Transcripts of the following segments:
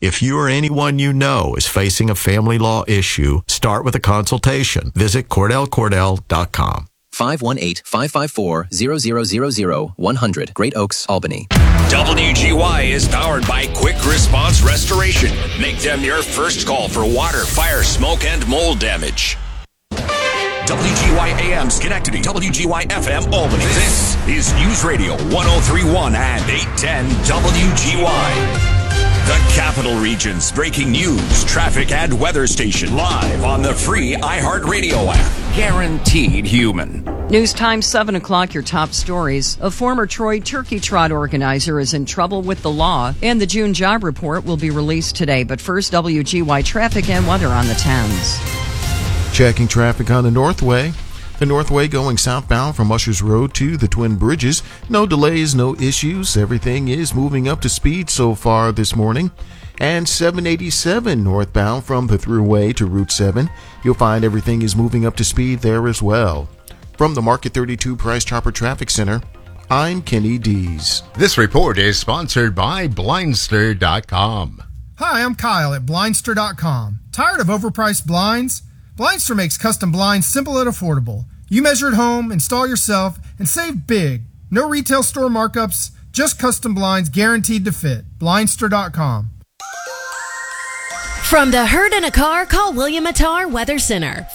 If you or anyone you know is facing a family law issue, start with a consultation. Visit CordellCordell.com. 518-554-0000-100, Great Oaks, Albany. WGY is powered by Quick Response Restoration. Make them your first call for water, fire, smoke, and mold damage. WGY AM Schenectady, WGY FM Albany. This is News Radio 1031 and 810 WGY. The Capital Region's breaking news, traffic, and weather station live on the free iHeartRadio app. Guaranteed human. News time, 7 o'clock, your top stories. A former Troy Turkey Trot organizer is in trouble with the law, and the June job report will be released today. But first, WGY traffic and weather on the 10s. Checking traffic on the Northway. The Northway going southbound from Ushers Road to the Twin Bridges. No delays, no issues. Everything is moving up to speed so far this morning. And 787 northbound from the Thruway to Route 7. You'll find everything is moving up to speed there as well. From the Market 32 Price Chopper Traffic Center, I'm Kenny Dees. This report is sponsored by Blindster.com. Hi, I'm Kyle at Blindster.com. Tired of overpriced blinds? Blindster makes custom blinds simple and affordable. You measure at home, install yourself, and save big. No retail store markups, just custom blinds guaranteed to fit. Blindster.com. From the herd in a car, call William Attar Weather Center,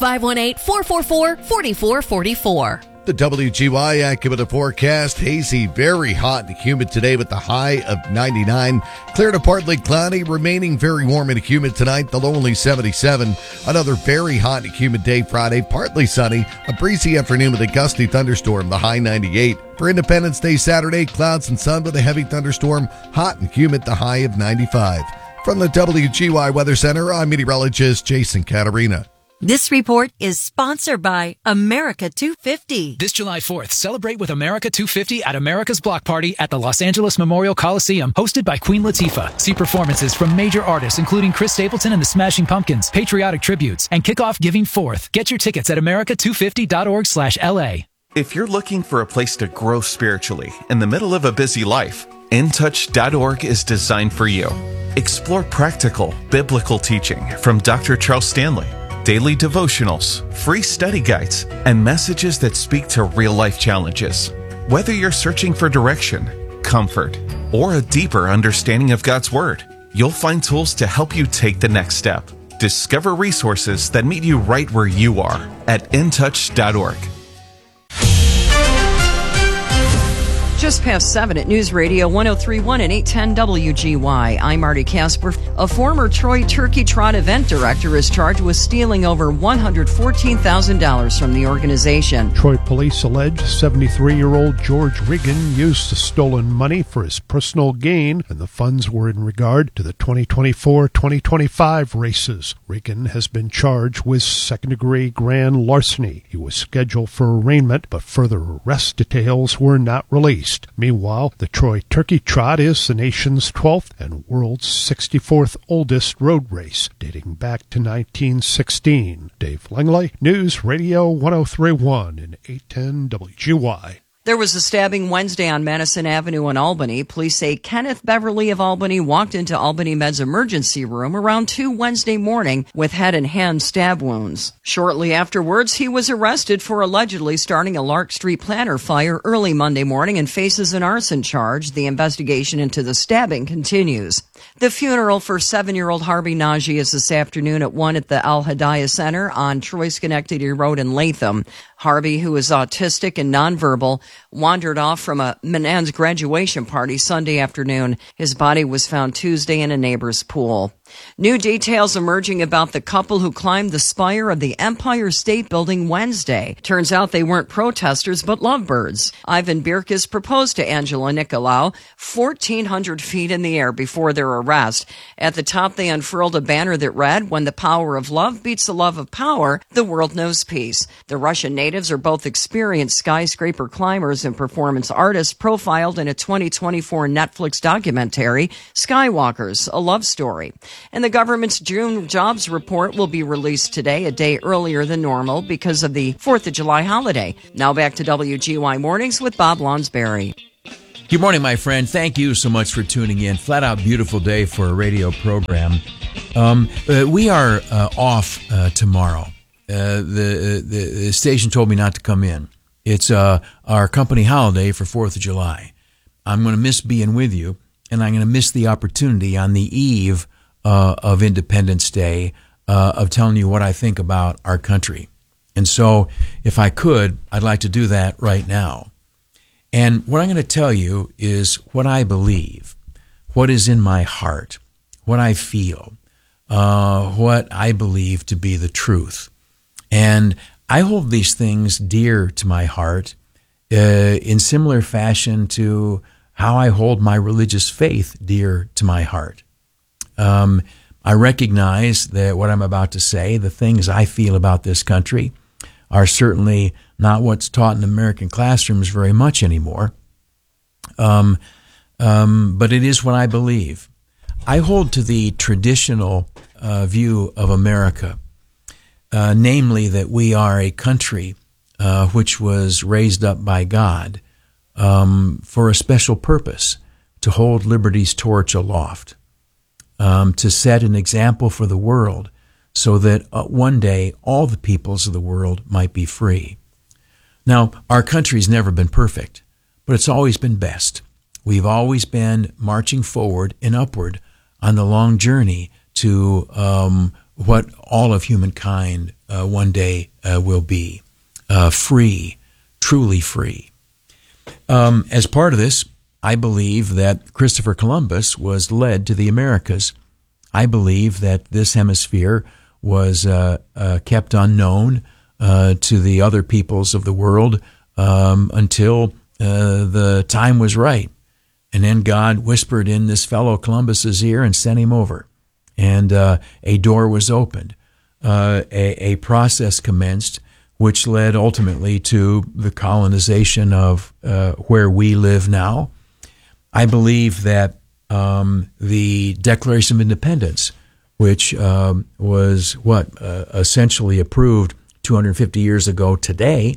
518-444-4444. The WGY AccuWeather forecast, hazy, very hot and humid today with the high of 99. Clear to partly cloudy, remaining very warm and humid tonight, the low only 77. Another very hot and humid day Friday, partly sunny, a breezy afternoon with a gusty thunderstorm, the high 98. For Independence Day Saturday, clouds and sun with a heavy thunderstorm, hot and humid, the high of 95. From the WGY Weather Center, I'm meteorologist Jason Catarina. This report is sponsored by America 250. This July 4th, celebrate with America 250 at America's Block Party at the Los Angeles Memorial Coliseum, hosted by Queen Latifah. See performances from major artists including Chris Stapleton and the Smashing Pumpkins, patriotic tributes, and kick off Giving Forth. Get your tickets at america250.org/LA. If you're looking for a place to grow spiritually in the middle of a busy life, InTouch.org is designed for you. Explore practical, biblical teaching from Dr. Charles Stanley, daily devotionals, free study guides, and messages that speak to real-life challenges. Whether you're searching for direction, comfort, or a deeper understanding of God's Word, you'll find tools to help you take the next step. Discover resources that meet you right where you are at InTouch.org. Just past 7 at News Radio 1031 and 810 WGY. I'm Marty Casper. A former Troy Turkey Trot event director is charged with stealing over $114,000 from the organization. Troy police allege 73-year-old George Regan used the stolen money for his personal gain, and the funds were in regard to the 2024-2025 races. Regan has been charged with second-degree grand larceny. He was scheduled for arraignment, but further arrest details were not released. Meanwhile, the Troy Turkey Trot is the nation's 12th and world's 64th oldest road race, dating back to 1916. Dave Langley, News Radio 1031 and 810 WGY. There was a stabbing Wednesday on Madison Avenue in Albany. Police say Kenneth Beverly of Albany walked into Albany Med's emergency room around 2 Wednesday morning with head and hand stab wounds. Shortly afterwards, he was arrested for allegedly starting a Lark Street planter fire early Monday morning and faces an arson charge. The investigation into the stabbing continues. The funeral for 7-year-old Harvey Najee is this afternoon at 1 at the Al Hidayah Center on Troy Schenectady Road in Latham. Harvey, who is autistic and nonverbal, wandered off from a Menands graduation party Sunday afternoon. His body was found Tuesday in a neighbor's pool. New details emerging about the couple who climbed the spire of the Empire State Building Wednesday. Turns out they weren't protesters, but lovebirds. Ivan Birkis proposed to Angela Nicolau 1,400 feet in the air before their arrest. At the top, they unfurled a banner that read, "When the power of love beats the love of power, the world knows peace." The Russian natives are both experienced skyscraper climbers and performance artists profiled in a 2024 Netflix documentary, Skywalkers, a love story. And the government's June jobs report will be released today, a day earlier than normal because of the 4th of July holiday. Now back to WGY Mornings with Bob Lonsberry. Good morning, my friend. Thank you so much for tuning in. Flat out beautiful day for a radio program. We are off tomorrow. The station told me not to come in. It's our company holiday for 4th of July. I'm going to miss being with you, and I'm going to miss the opportunity on the eve of Independence Day of telling you what I think about our country. And so, if I could, I'd like to do that right now. And what I'm going to tell you is what I believe, what is in my heart, what I feel, what I believe to be the truth. And I hold these things dear to my heart in similar fashion to how I hold my religious faith dear to my heart. I recognize that what I'm about to say, the things I feel about this country, are certainly not what's taught in American classrooms very much anymore. But it is what I believe. I hold to the traditional view of America, namely that we are a country which was raised up by God for a special purpose, to hold liberty's torch aloft, to set an example for the world, so that one day all the peoples of the world might be free. Now, our country's never been perfect, but it's always been best. We've always been marching forward and upward on the long journey to what all of humankind one day will be, free, truly free. As part of this, I believe that Christopher Columbus was led to the Americas. I believe that this hemisphere was kept unknown to the other peoples of the world until the time was right. And then God whispered in this fellow Columbus's ear and sent him over. And a door was opened. A process commenced which led ultimately to the colonization of where we live now. I believe that the Declaration of Independence, which was essentially approved 250 years ago today,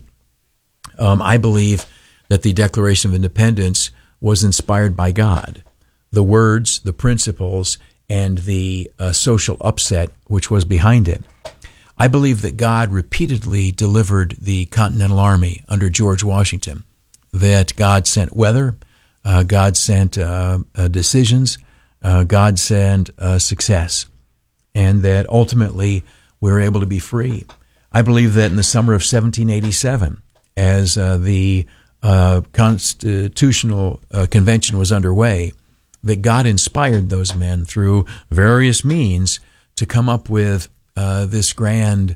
I believe that the Declaration of Independence was inspired by God. The words, the principles, and the social upset which was behind it. I believe that God repeatedly delivered the Continental Army under George Washington, that God sent weather, God sent decisions, God sent success, and that ultimately we were able to be free. I believe that in the summer of 1787, as the Constitutional Convention was underway, that God inspired those men through various means to come up with this grand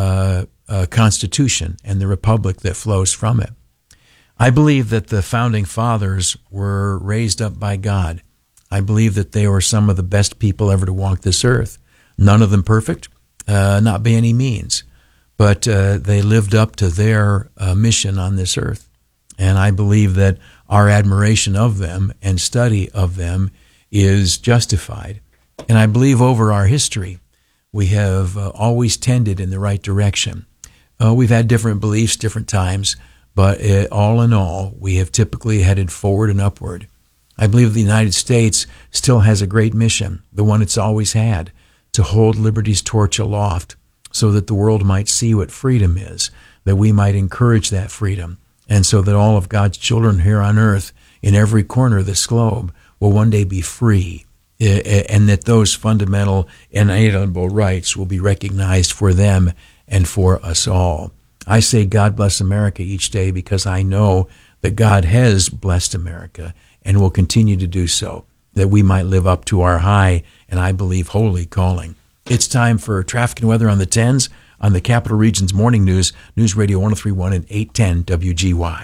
Constitution and the republic that flows from it. I believe that the Founding Fathers were raised up by God. I believe that they were some of the best people ever to walk this earth. None of them perfect, not by any means, but they lived up to their mission on this earth. And I believe that our admiration of them and study of them is justified. And I believe over our history, we have always tended in the right direction. We've had different beliefs, different times, but all in all, we have typically headed forward and upward. I believe the United States still has a great mission, the one it's always had, to hold liberty's torch aloft so that the world might see what freedom is, that we might encourage that freedom, and so that all of God's children here on earth, in every corner of this globe, will one day be free, and that those fundamental and inalienable rights will be recognized for them and for us all. I say God bless America each day because I know that God has blessed America and will continue to do so, that we might live up to our high and, I believe, holy calling. It's time for traffic and weather on the 10s on the Capital Region's Morning News, News Radio 103.1 and 810 WGY.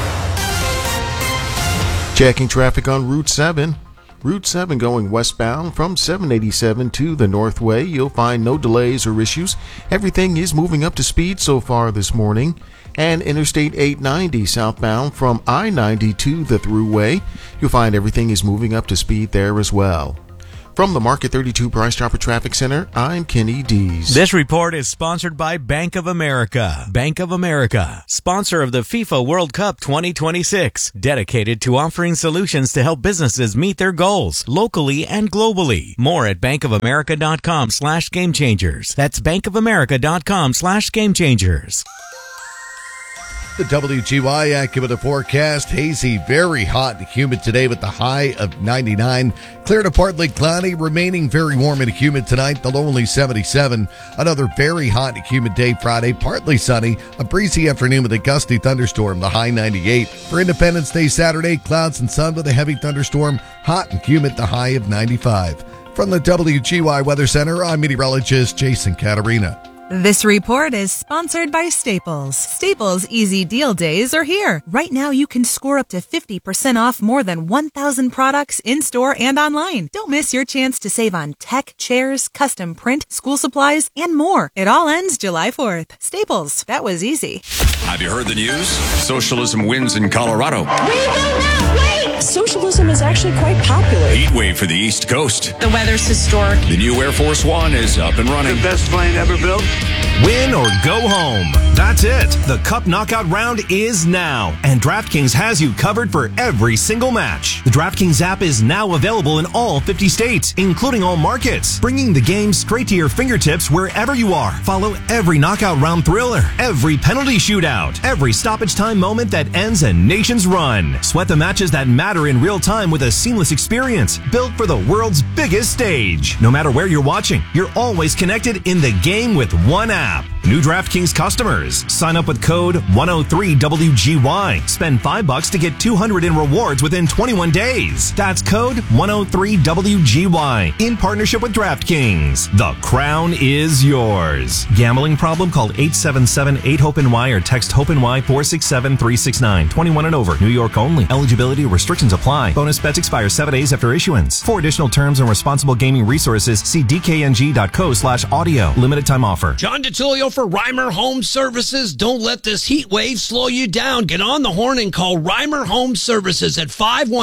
Checking traffic on Route 7. Route 7 going westbound from 787 to the Northway. You'll find no delays or issues. Everything is moving up to speed so far this morning. And Interstate 890 southbound from I-90 to the Thruway. You'll find everything is moving up to speed there as well. From the Market 32 Price Chopper Traffic Center, I'm Kenny Dees. This report is sponsored by Bank of America. Bank of America, sponsor of the FIFA World Cup 2026, dedicated to offering solutions to help businesses meet their goals locally and globally. More at bankofamerica.com/gamechangers. That's bankofamerica.com/gamechangers. The WGY AccuWeather forecast, hazy, very hot and humid today with the high of 99. Clear to partly cloudy, remaining very warm and humid tonight, the low only 77. Another very hot and humid day Friday, partly sunny, a breezy afternoon with a gusty thunderstorm, the high 98. For Independence Day Saturday, clouds and sun with a heavy thunderstorm, hot and humid, the high of 95. From the WGY Weather Center, I'm meteorologist Jason Caterina. This report is sponsored by Staples. Staples Easy Deal Days are here. Right now, you can score up to 50% off more than 1,000 products in-store and online. Don't miss your chance to save on tech, chairs, custom print, school supplies, and more. It all ends July 4th. Staples, that was easy. Have you heard the news? Socialism wins in Colorado. Wait! Socialism is actually quite popular. Heat wave for the East Coast. The weather's historic. The new Air Force One is up and running. The best plane ever built. Win or go home. That's it. The Cup Knockout round is now, and DraftKings has you covered for every single match. The DraftKings app is now available in all 50 states, including all markets, bringing the game straight to your fingertips wherever you are. Follow every knockout round thriller, every penalty shootout, every stoppage time moment that ends a nation's run. Sweat the matches that matter in real time with a seamless experience built for the world's biggest stage. No matter where you're watching, you're always connected in the game with one app. New DraftKings customers, sign up with code 103WGY. Spend $5 to get $200 in rewards within 21 days. That's code 103WGY in partnership with DraftKings. The crown is yours. Gambling problem? Call 877-8-HOPE-NY or text HOPE-NY 467-369. 21 and over. New York only. Eligibility restrictions apply. Bonus bets expire 7 days after issuance. For additional terms and responsible gaming resources, see dkng.co/audio. Limited time offer. John DeTulio for Reimer Home Services. Don't let this heat wave slow you down. Get on the horn and call Reimer Home Services at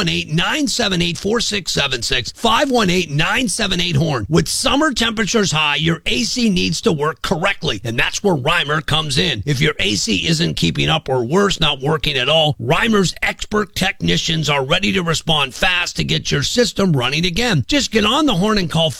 518-978-4676. 518-978-HORN. With summer temperatures high, your AC needs to work correctly, and that's where Reimer comes in. If your AC isn't keeping up or worse, not working at all, Reimer's expert technicians are ready to respond fast to get your system running again. Just get on the horn and call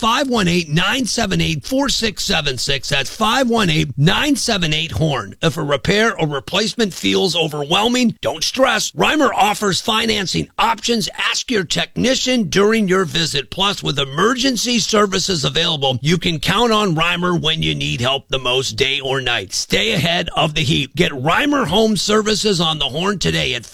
518-978-4676. That's 518-978-HORN. If a repair or replacement feels overwhelming, don't stress. Reimer offers financing options. Ask your technician during your visit. Plus, with emergency services available, you can count on Reimer when you need help the most, day or night. Stay ahead of the heat. Get Reimer Home Services on the horn today at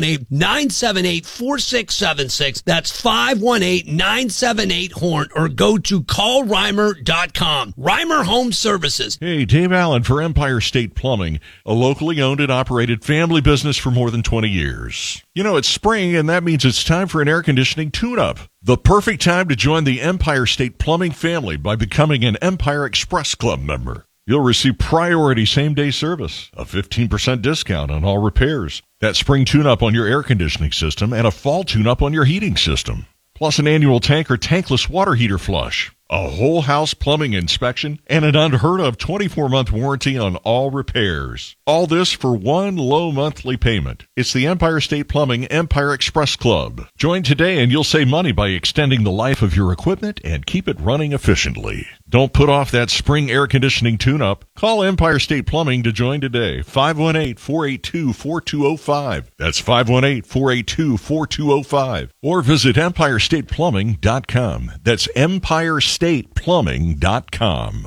518-978-4676. That's 518-978-HORN, or go to callreimer.com. Reimer Home Services. Hey, Dave Allen for Empire State Plumbing, a locally owned and operated family business for more than 20 years. You know, it's spring, and that means it's time for an air conditioning tune-up. The perfect time to join the Empire State Plumbing family by becoming an Empire Express Club member. You'll receive priority same-day service, a 15% discount on all repairs, that spring tune-up on your air conditioning system, and a fall tune-up on your heating system. Plus an annual tank or tankless water heater flush, a whole house plumbing inspection, and an unheard of 24-month warranty on all repairs. All this for one low monthly payment. It's the Empire State Plumbing Empire Express Club. Join today and you'll save money by extending the life of your equipment and keep it running efficiently. Don't put off that spring air conditioning tune-up. Call Empire State Plumbing to join today. 518-482-4205. That's 518-482-4205. Or visit EmpireStatePlumbing.com. That's EmpireStatePlumbing.com.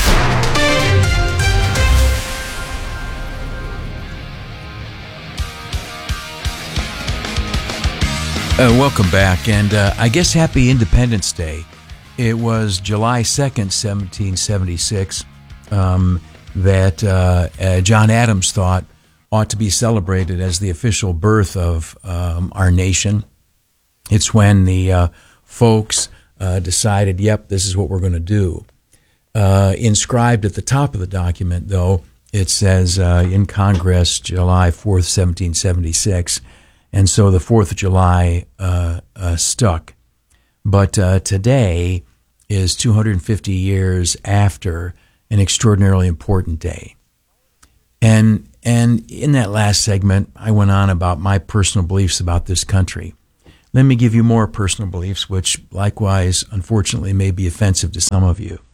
Welcome back, and I guess happy Independence Day. It was July 2nd, 1776, that John Adams thought ought to be celebrated as the official birth of our nation. It's when the folks decided, yep, this is what we're going to do. Inscribed at the top of the document, though, it says in Congress, July 4th, 1776, and so the 4th of July stuck. But today is 250 years after an extraordinarily important day. And in that last segment, I went on about my personal beliefs about this country. Let me give you more personal beliefs, which likewise, unfortunately, may be offensive to some of you.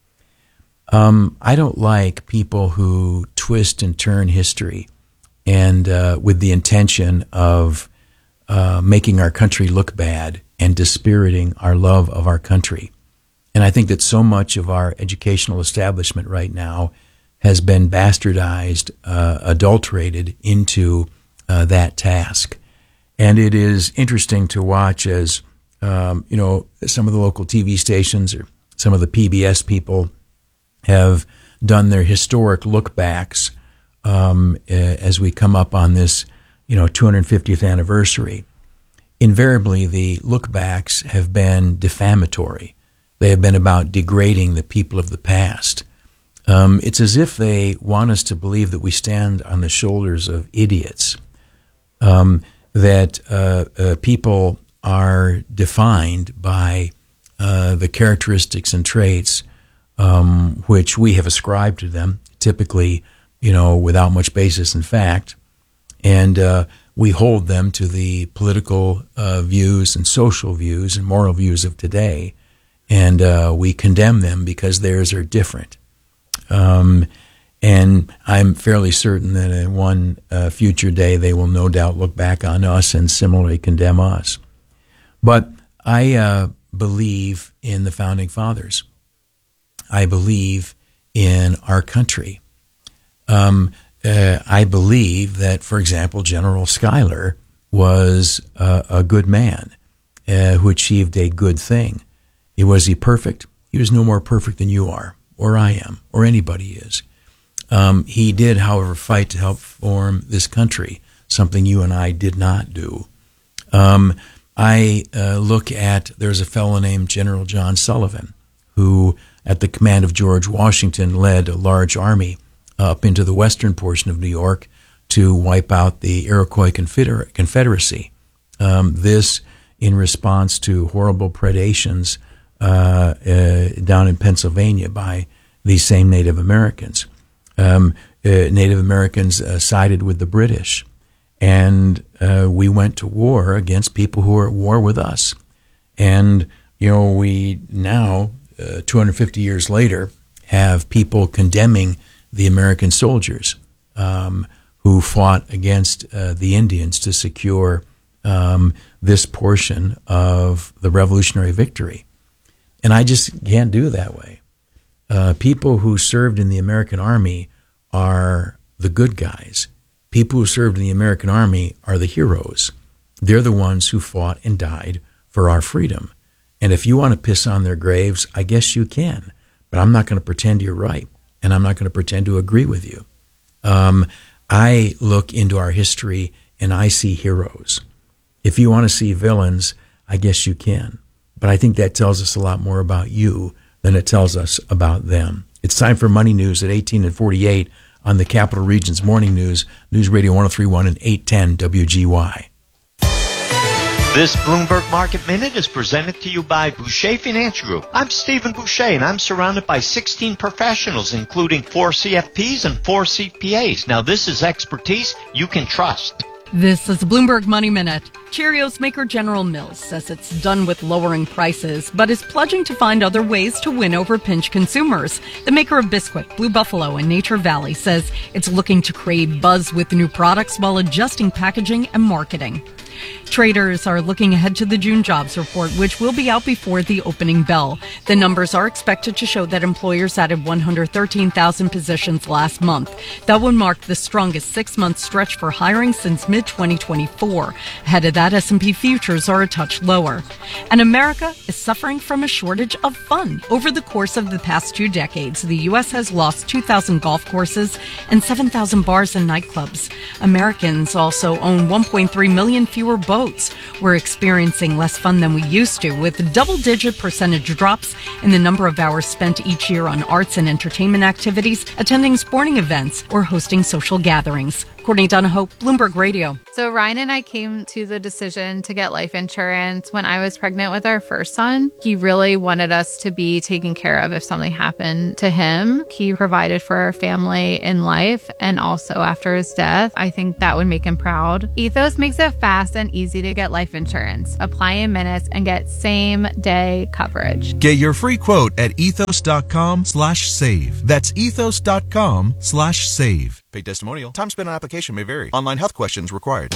I don't like people who twist and turn history and with the intention of making our country look bad and dispiriting our love of our country. And I think that so much of our educational establishment right now has been bastardized, adulterated into that task. And it is interesting to watch as, some of the local TV stations or some of the PBS people have done their historic look-backs as we come up on this, 250th anniversary. Invariably, the look-backs have been defamatory. They have been about degrading the people of the past. It's as if they want us to believe that we stand on the shoulders of idiots, that people are defined by the characteristics and traits which we have ascribed to them, typically, without much basis in fact, and we hold them to the political views and social views and moral views of today, and we condemn them because theirs are different. And I'm fairly certain that in one future day they will no doubt look back on us and similarly condemn us. But I believe in the Founding Fathers. I believe in our country. I believe that, for example, General Schuyler was a good man who achieved a good thing. Was he perfect? He was no more perfect than you are, or I am, or anybody is. He did, however, fight to help form this country, something you and I did not do. I look at, there's a fellow named General John Sullivan, who, at the command of George Washington, led a large army up into the western portion of New York to wipe out the Iroquois Confederacy. This in response to horrible predations down in Pennsylvania by these same Native Americans. Native Americans sided with the British, and we went to war against people who were at war with us. And, we now, 250 years later, have people condemning the American soldiers who fought against the Indians to secure this portion of the Revolutionary victory. And I just can't do it that way. People who served in the American Army are the good guys. People who served in the American Army are the heroes. They're the ones who fought and died for our freedom. And if you want to piss on their graves, I guess you can. But I'm not going to pretend you're right. And I'm not going to pretend to agree with you. I look into our history and I see heroes. If you want to see villains, I guess you can. But I think that tells us a lot more about you than it tells us about them. It's time for Money News at 18 and 48 on the Capital Region's Morning News, News Radio 103.1 and 810 WGY. This Bloomberg Market Minute is presented to you by Boucher Finance Group. I'm Stephen Boucher, and I'm surrounded by 16 professionals, including 4 CFPs and 4 CPAs. Now, this is expertise you can trust. This is the Bloomberg Money Minute. Cheerios maker General Mills says it's done with lowering prices, but is pledging to find other ways to win over pinch consumers. The maker of Bisquick, Blue Buffalo, and Nature Valley says it's looking to create buzz with new products while adjusting packaging and marketing. Traders are looking ahead to the June jobs report, which will be out before the opening bell. The numbers are expected to show that employers added 113,000 positions last month. That would mark the strongest 6-month stretch for hiring since mid-2024. Ahead of that, S&P futures are a touch lower. And America is suffering from a shortage of fun. Over the course of the past 2 decades, the U.S. has lost 2,000 golf courses and 7,000 bars and nightclubs. Americans also own 1.3 million fewer boats. We're experiencing less fun than we used to, with double-digit percentage drops in the number of hours spent each year on arts and entertainment activities, attending sporting events, or hosting social gatherings. Courtney Donahoe, Bloomberg Radio. So Ryan and I came to the decision to get life insurance when I was pregnant with our first son. He really wanted us to be taken care of if something happened to him. He provided for our family in life and also after his death. I think that would make him proud. Ethos makes it fast and easy to get life insurance. Apply in minutes and get same-day coverage. Get your free quote at ethos.com/save. That's ethos.com/save. Paid testimonial. Time spent on application may vary. Online health questions required.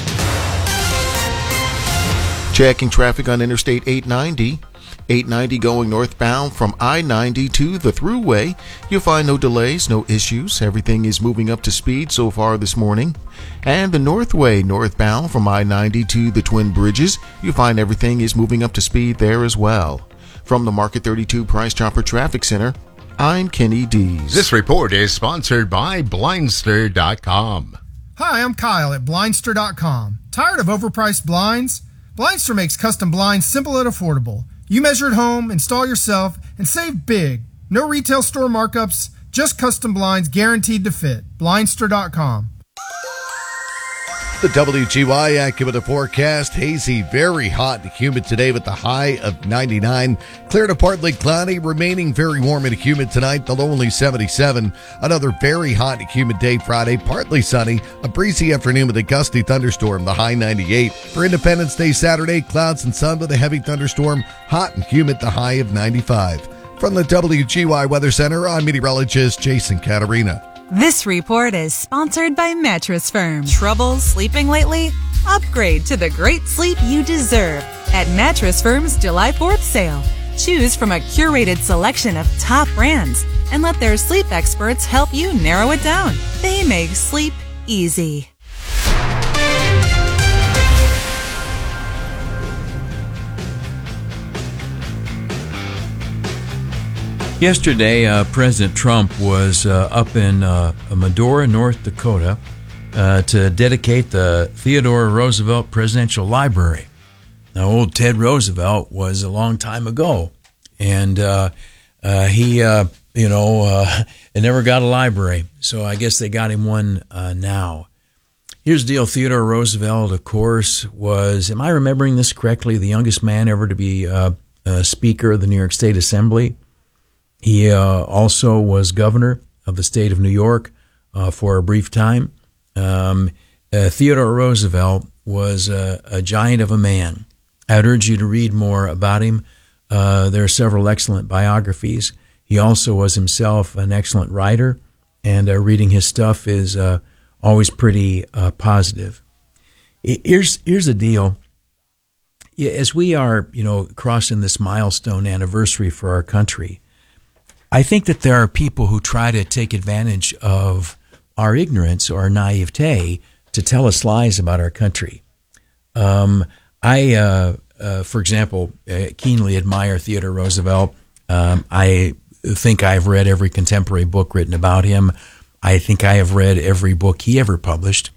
Checking traffic on Interstate 890. 890 going northbound from I-90 to the Thruway. You'll find no delays, no issues. Everything is moving up to speed so far this morning. And the Northway northbound from I-90 to the Twin Bridges. You'll find everything is moving up to speed there as well. From the Market 32 Price Chopper Traffic Center, I'm Kenny Dees. This report is sponsored by Blindster.com. Hi, I'm Kyle at Blindster.com. Tired of overpriced blinds? Blindster makes custom blinds simple and affordable. You measure at home, install yourself, and save big. No retail store markups, just custom blinds guaranteed to fit. Blindster.com. The WGY AccuWeather forecast, hazy, very hot and humid today with the high of 99. Clear to partly cloudy, remaining very warm and humid tonight, the low only 77. Another very hot and humid day Friday, partly sunny, a breezy afternoon with a gusty thunderstorm, the high 98. For Independence Day Saturday, clouds and sun with a heavy thunderstorm, hot and humid, the high of 95. From the WGY Weather Center, I'm meteorologist Jason Caterina. This report is sponsored by Mattress Firm. Trouble sleeping lately? Upgrade to the great sleep you deserve at Mattress Firm's July 4th sale. Choose from a curated selection of top brands and let their sleep experts help you narrow it down. They make sleep easy. Yesterday, President Trump was up in Medora, North Dakota, to dedicate the Theodore Roosevelt Presidential Library. Now, old Ted Roosevelt was a long time ago, and he never got a library, so I guess they got him one now. Here's the deal. Theodore Roosevelt, of course, was, am I remembering this correctly, the youngest man ever to be Speaker of the New York State Assembly. He also was governor of the state of New York for a brief time. Theodore Roosevelt was a giant of a man. I'd urge you to read more about him. There are several excellent biographies. He also was himself an excellent writer, and reading his stuff is always pretty positive. Here's the deal. As we are, crossing this milestone anniversary for our country, I think that there are people who try to take advantage of our ignorance or naivete to tell us lies about our country. I, for example, keenly admire Theodore Roosevelt. I think I've read every contemporary book written about him. I think I have read every book he ever published.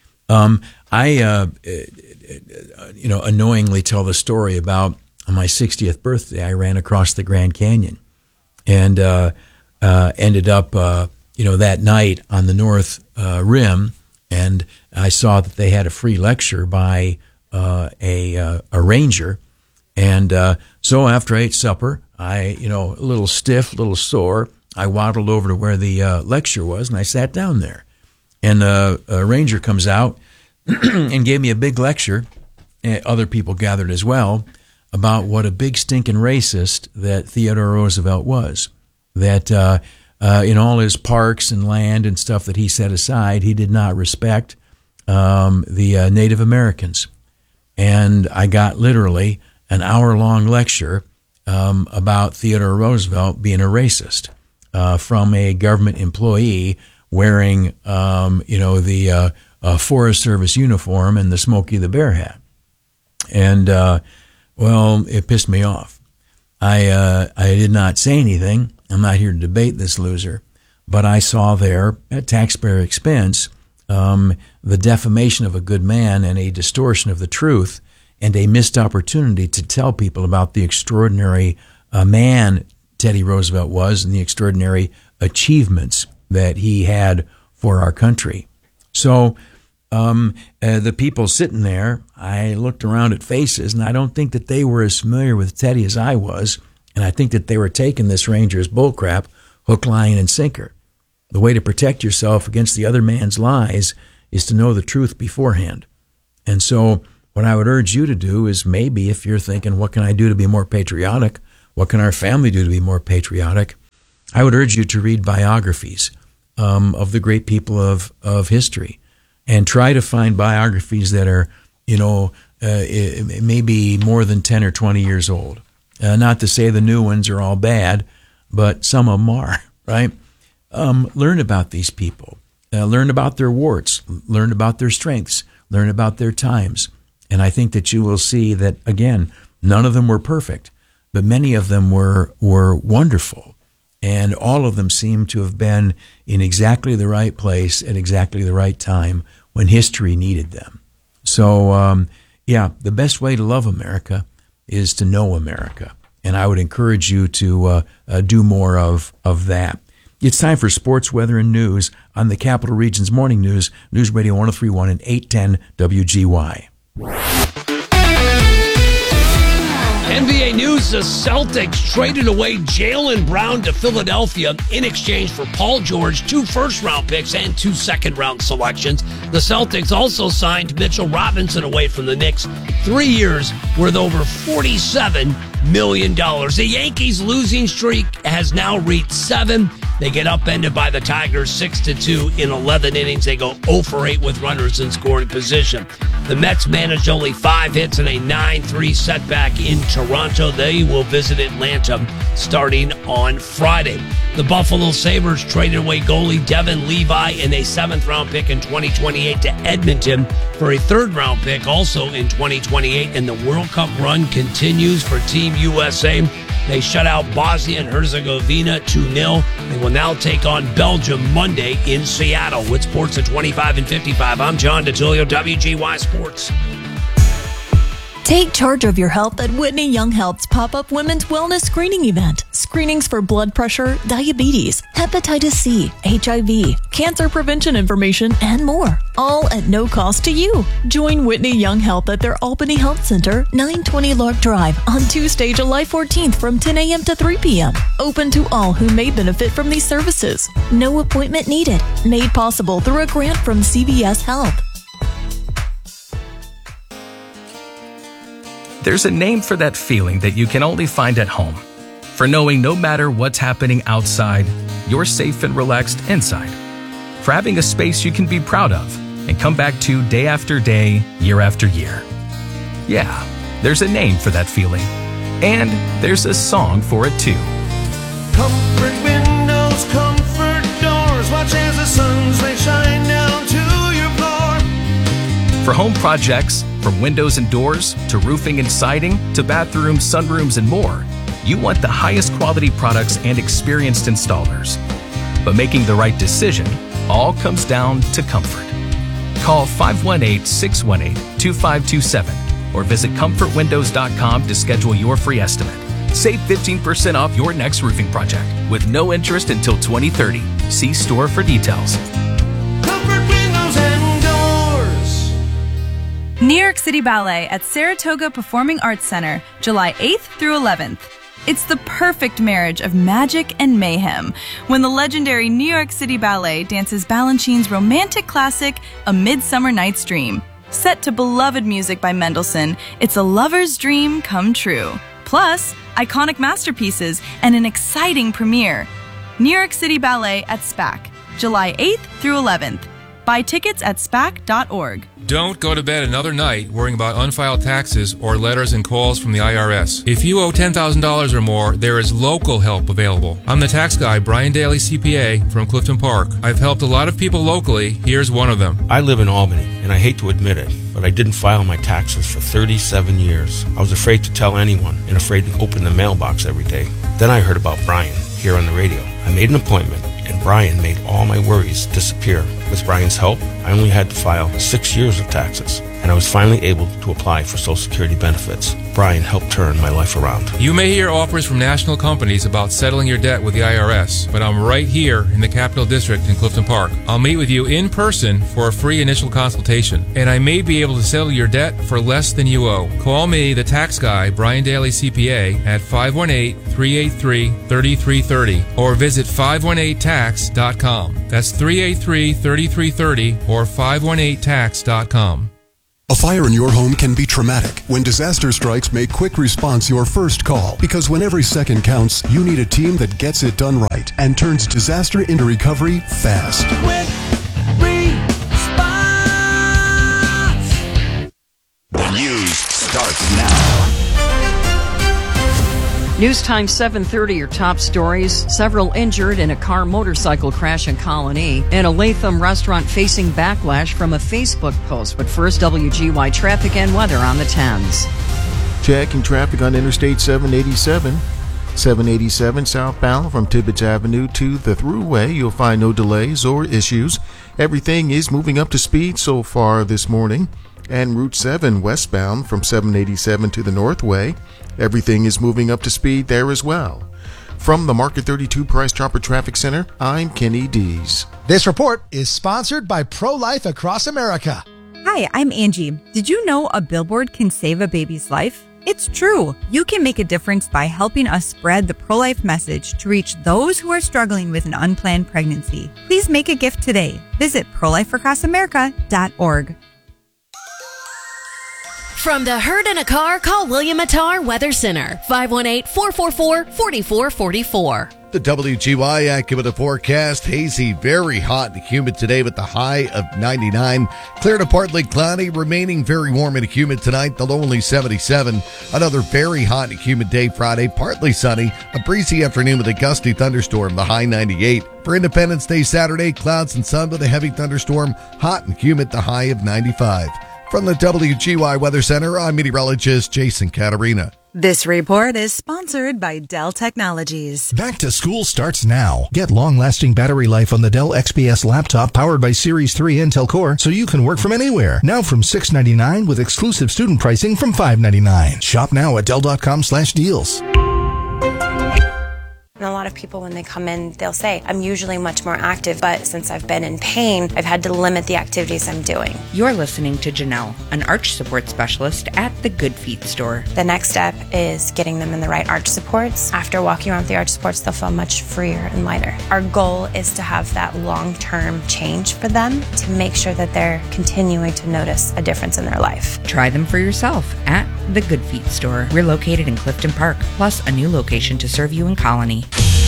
I annoyingly tell the story about on my 60th birthday, I ran across the Grand Canyon. And ended up, that night on the North Rim, and I saw that they had a free lecture by a ranger. And so after I ate supper, I, a little stiff, a little sore, I waddled over to where the lecture was, and I sat down there. And a ranger comes out and gave me a big lecture. Other people gathered as well, about what a big stinking racist that Theodore Roosevelt was. That in all his parks and land and stuff that he set aside, he did not respect the Native Americans. And I got literally an hour-long lecture about Theodore Roosevelt being a racist from a government employee wearing, the Forest Service uniform and the Smokey the Bear hat. And well, it pissed me off. I did not say anything. I'm not here to debate this loser, but I saw there, at taxpayer expense, the defamation of a good man and a distortion of the truth and a missed opportunity to tell people about the extraordinary man Teddy Roosevelt was and the extraordinary achievements that he had for our country. So The people sitting there, I looked around at faces, and I don't think that they were as familiar with Teddy as I was, and I think that they were taking this Rangers bullcrap hook, line, and sinker. The way to protect yourself against the other man's lies is to know the truth beforehand. And so what I would urge you to do is, maybe if you're thinking, what can I do to be more patriotic? What can our family do to be more patriotic? I would urge you to read biographies of the great people of history, and try to find biographies that are, maybe more than 10 or 20 years old. Not to say the new ones are all bad, but some of them are, right? Learn about these people. Learn about their warts. Learn about their strengths. Learn about their times. And I think that you will see that, again, none of them were perfect, but many of them were wonderful. And all of them seem to have been in exactly the right place at exactly the right time when history needed them. So, the best way to love America is to know America. And I would encourage you to do more of that. It's time for sports, weather, and news on the Capital Region's Morning News, News Radio 103.1 and 810 WGY. NBA news, the Celtics traded away Jaylen Brown to Philadelphia in exchange for Paul George, 2 first-round picks, and 2 second-round selections. The Celtics also signed Mitchell Robinson away from the Knicks, 3 years worth over $47 million. The Yankees' losing streak has now reached 7. They get upended by the Tigers 6-2 in 11 innings. They go 0 for 8 with runners in scoring position. The Mets managed only 5 hits and a 9-3 setback in Toronto. They will visit Atlanta starting on Friday. The Buffalo Sabres traded away goalie Devin Levi and a 7th-round pick in 2028 to Edmonton for a 3rd-round pick also in 2028. And the World Cup run continues for Team USA. They shut out Bosnia and Herzegovina 2-0. They will now take on Belgium Monday in Seattle. With sports at 25 and 55, I'm John DeTilio, WGY Sports. Take charge of your health at Whitney Young Health's pop-up women's wellness screening event. Screenings for blood pressure, diabetes, hepatitis C, HIV, cancer prevention information, and more. All at no cost to you. Join Whitney Young Health at their Albany Health Center, 920 Lark Drive on Tuesday, July 14th from 10 a.m. to 3 p.m. Open to all who may benefit from these services. No appointment needed. Made possible through a grant from CVS Health. There's a name for that feeling that you can only find at home. For knowing no matter what's happening outside, you're safe and relaxed inside. For having a space you can be proud of and come back to day after day, year after year. Yeah, there's a name for that feeling. And there's a song for it too. Comfort windows, comfort doors, watch as the sun's rays shine down to your floor. For home projects, from windows and doors, to roofing and siding, to bathrooms, sunrooms, and more, you want the highest quality products and experienced installers. But making the right decision all comes down to comfort. Call 518-618-2527 or visit comfortwindows.com to schedule your free estimate. Save 15% off your next roofing project with no interest until 2030. See store for details. Comfort windows and doors. New York City Ballet at Saratoga Performing Arts Center, July 8th through 11th. It's the perfect marriage of magic and mayhem when the legendary New York City Ballet dances Balanchine's romantic classic, A Midsummer Night's Dream. Set to beloved music by Mendelssohn, it's a lover's dream come true. Plus, iconic masterpieces and an exciting premiere. New York City Ballet at SPAC, July 8th through 11th. Buy tickets at SPAC.org. Don't go to bed another night worrying about unfiled taxes or letters and calls from the IRS. If you owe $10,000 or more, there is local help available. I'm the tax guy, Brian Daly, CPA, from Clifton Park. I've helped a lot of people locally. Here's one of them. I live in Albany, and I hate to admit it, but I didn't file my taxes for 37 years. I was afraid to tell anyone and afraid to open the mailbox every day. Then I heard about Brian here on the radio. I made an appointment, and Brian made all my worries disappear. With Brian's help, I only had to file 6 years of taxes. and I was finally able to apply for Social Security benefits. Brian helped turn my life around. You may hear offers from national companies about settling your debt with the IRS, but I'm right here in the Capital District in Clifton Park. I'll meet with you in person for a free initial consultation, and I may be able to settle your debt for less than you owe. Call me, the tax guy, Brian Daly CPA, at 518-383-3330 or visit 518tax.com. That's 383-3330 or 518tax.com. A fire in your home can be traumatic. When disaster strikes, make quick response your first call. Because when every second counts, you need a team that gets it done right and turns disaster into recovery fast. Quick response. The news starts now. News time 7:30, your top stories. Several injured in a car motorcycle crash in Colony, and a Latham restaurant facing backlash from a Facebook post. But first, WGY traffic and weather on the 10s. Checking traffic on Interstate 787. 787 southbound from Tibbetts Avenue to the Thruway. You'll find no delays or issues. Everything is moving up to speed so far this morning. And Route 7 westbound from 787 to the Northway. Everything is moving up to speed there as well. From the Market 32 Price Chopper Traffic Center, I'm Kenny Dees. This report is sponsored by Pro-Life Across America. Hi, I'm Angie. Did you know a billboard can save a baby's life? It's true. You can make a difference by helping us spread the pro-life message to reach those who are struggling with an unplanned pregnancy. Please make a gift today. Visit prolifeacrossamerica.org. From the herd in a car, call William Attar Weather Center, 518-444-4444. The WGY AccuWeather forecast, hazy, very hot and humid today with the high of 99. Clear to partly cloudy, remaining very warm and humid tonight, the low only 77. Another very hot and humid day Friday, partly sunny, a breezy afternoon with a gusty thunderstorm, the high 98. For Independence Day Saturday, clouds and sun with a heavy thunderstorm, hot and humid, the high of 95. From the WGY Weather Center, I'm meteorologist Jason Catarina. This report is sponsored by Dell Technologies. Back to school starts now. Get long-lasting battery life on the Dell XPS laptop powered by Series 3 Intel Core so you can work from anywhere. Now from $699 with exclusive student pricing from $599. Shop now at Dell.com/deals. And a lot of people, when they come in, they'll say, I'm usually much more active, but since I've been in pain, I've had to limit the activities I'm doing. You're listening to Janelle, an arch support specialist at the Good Feet store. The next step is getting them in the right arch supports. After walking around with the arch supports, they'll feel much freer and lighter. Our goal is to have that long-term change for them to make sure that they're continuing to notice a difference in their life. Try them for yourself at the Good Feet store. We're located in Clifton Park, plus a new location to serve you in Colony.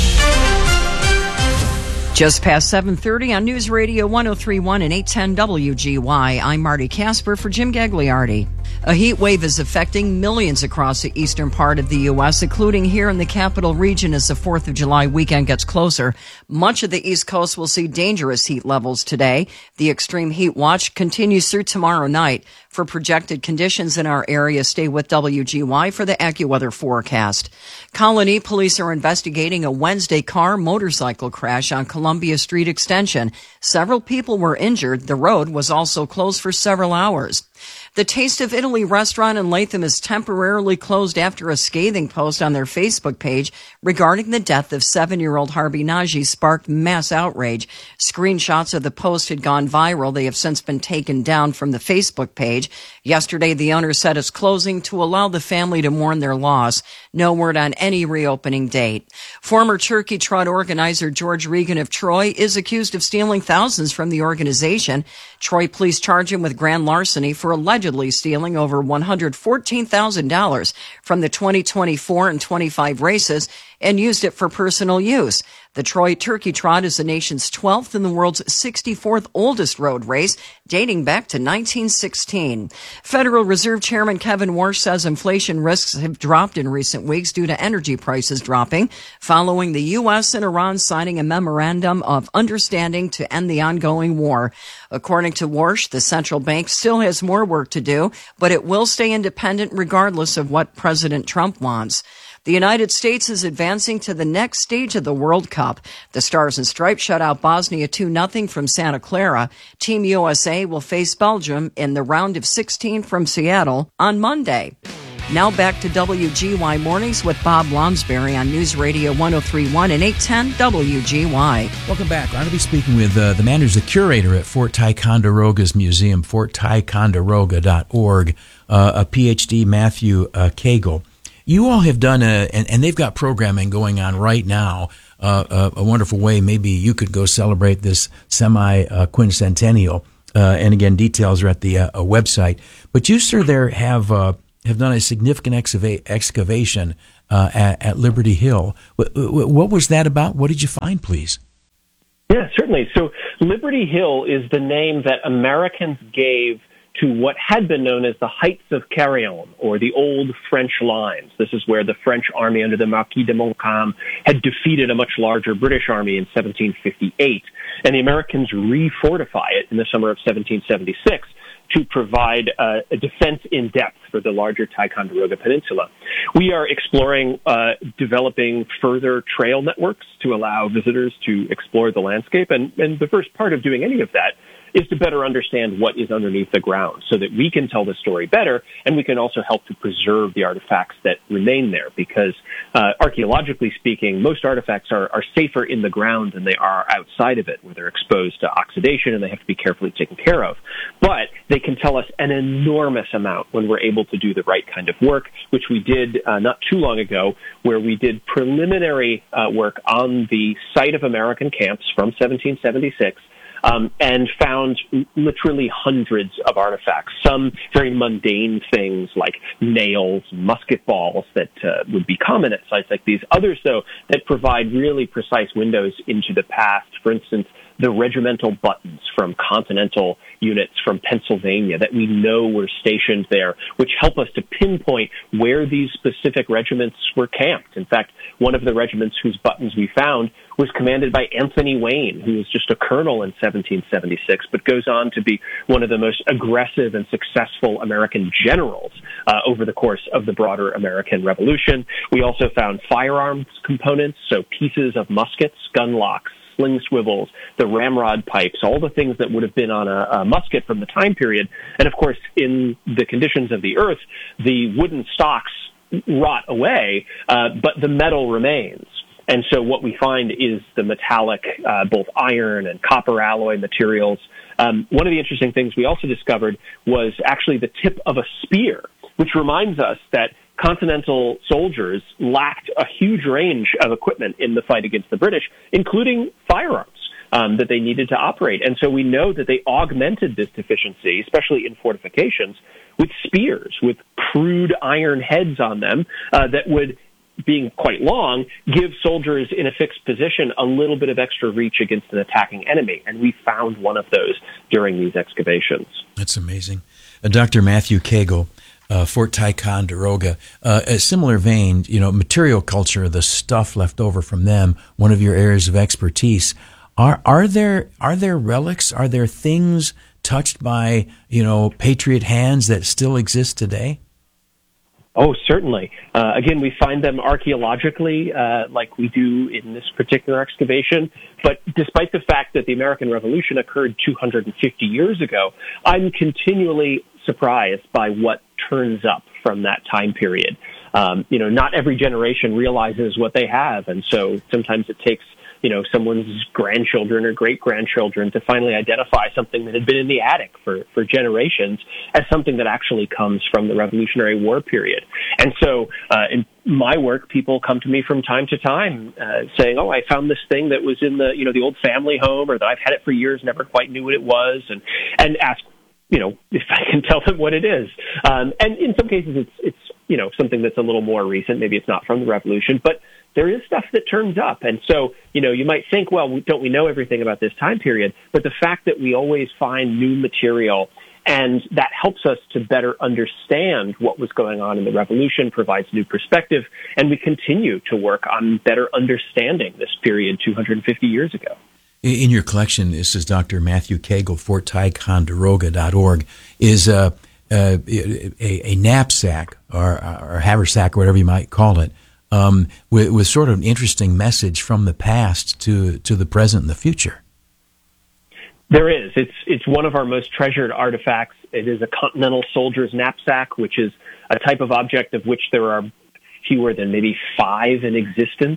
Just past 7:30 on News Radio 103.1 and 810 WGY. I'm Marty Casper for Jim Gagliardi. A heat wave is affecting millions across the eastern part of the U.S., including here in the capital region as the 4th of July weekend gets closer. Much of the East Coast will see dangerous heat levels today. The extreme heat watch continues through tomorrow night. For projected conditions in our area, stay with WGY for the AccuWeather forecast. Colony police are investigating a Wednesday car-motorcycle crash on Columbia Street Extension. Several people were injured. The road was also closed for several hours. The Taste of Italy restaurant in Latham is temporarily closed after a scathing post on their Facebook page regarding the death of 7-year-old Harvey Najee sparked mass outrage. Screenshots of the post had gone viral. They have since been taken down from the Facebook page. Yesterday, the owner said it's closing to allow the family to mourn their loss. No word on any reopening date. Former Turkey Trot organizer George Regan of Troy is accused of stealing thousands from the organization. Troy police charge him with grand larceny for allegedly stealing over $114,000 from the 2024 and 25 races and used it for personal use. The Troy Turkey Trot is the nation's 12th and the world's 64th oldest road race, dating back to 1916. Federal Reserve Chairman Kevin Warsh says inflation risks have dropped in recent weeks due to energy prices dropping, following the U.S. and Iran signing a memorandum of understanding to end the ongoing war. According to Warsh, the central bank still has more work to do, but it will stay independent regardless of what President Trump wants. The United States is advancing to the next stage of the World Cup. The Stars and Stripes shut out Bosnia 2-0 from Santa Clara. Team USA will face Belgium in the round of 16 from Seattle on Monday. Now back to WGY Mornings with Bob Lonsberry on News Radio 1031 and 810 WGY. Welcome back. I'm going to be speaking with the man who's the curator at Fort Ticonderoga's museum, fortticonderoga.org, a PhD, Matthew Cagle. You all have done and they've got programming going on right now, a wonderful way. Maybe you could go celebrate this semi-quincentennial. And again, details are at the website. But you, sir, there have done a significant excavation at Liberty Hill. What was that about? What did you find, please? Yeah, certainly. So Liberty Hill is the name that Americans gave to what had been known as the Heights of Carillon, or the old French lines. This is where the French army under the Marquis de Montcalm had defeated a much larger British army in 1758. And the Americans refortify it in the summer of 1776 to provide a defense in depth for the larger Ticonderoga Peninsula. We are exploring developing further trail networks to allow visitors to explore the landscape. And the first part of doing any of that is to better understand what is underneath the ground so that we can tell the story better, and we can also help to preserve the artifacts that remain there, because archaeologically speaking, most artifacts are safer in the ground than they are outside of it, where they're exposed to oxidation and they have to be carefully taken care of. But they can tell us an enormous amount when we're able to do the right kind of work, which we did not too long ago, where we did preliminary work on the site of American camps from 1776, and found literally hundreds of artifacts, some very mundane things like nails, musket balls that would be common at sites like these. Others, though, that provide really precise windows into the past. For instance, the regimental buttons from Continental units from Pennsylvania that we know were stationed there, which help us to pinpoint where these specific regiments were camped. In fact, one of the regiments whose buttons we found was commanded by Anthony Wayne, who was just a colonel in 1776, but goes on to be one of the most aggressive and successful American generals over the course of the broader American Revolution. We also found firearms components, so pieces of muskets, gun locks, sling swivels, the ramrod pipes, all the things that would have been on a musket from the time period. And of course, in the conditions of the earth, the wooden stocks rot away, but the metal remains. And so what we find is the metallic, both iron and copper alloy materials. One of the interesting things we also discovered was actually the tip of a spear, which reminds us that Continental soldiers lacked a huge range of equipment in the fight against the British, including firearms that they needed to operate. And so we know that they augmented this deficiency, especially in fortifications, with spears, with crude iron heads on them that would, being quite long, give soldiers in a fixed position a little bit of extra reach against an attacking enemy. And we found one of those during these excavations. That's amazing. Dr. Matthew Cagle, Fort Ticonderoga, a similar vein, material culture, the stuff left over from them, one of your areas of expertise. Are there relics? Are there things touched by, patriot hands that still exist today? Oh, certainly. Again, we find them archaeologically, like we do in this particular excavation. But despite the fact that the American Revolution occurred 250 years ago, I'm continually surprised by what turns up from that time period. Not every generation realizes what they have. And so sometimes it takes, someone's grandchildren or great-grandchildren to finally identify something that had been in the attic for generations as something that actually comes from the Revolutionary War period. And so in my work, people come to me from time to time saying, oh, I found this thing that was in the old family home, or that I've had it for years, never quite knew what it was, and ask, if I can tell them what it is. And in some cases, it's something that's a little more recent. Maybe it's not from the Revolution, but there is stuff that turns up. And so, you might think, well, don't we know everything about this time period? But the fact that we always find new material, and that helps us to better understand what was going on in the Revolution, provides new perspective, and we continue to work on better understanding this period 250 years ago. In your collection, this is Dr. Matthew Cagle, fortticonderoga.org, is a knapsack or haversack, or whatever you might call it, with sort of an interesting message from the past to the present and the future. There is. It's one of our most treasured artifacts. It is a Continental Soldier's knapsack, which is a type of object of which there are fewer than maybe 5 in existence.